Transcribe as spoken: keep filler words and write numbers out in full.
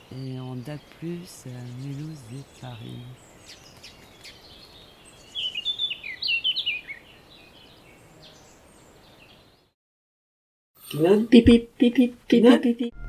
Et en D A B plus, à Mulhouse et Paris. Pip, pip, pip, pip, pip, pip, pip.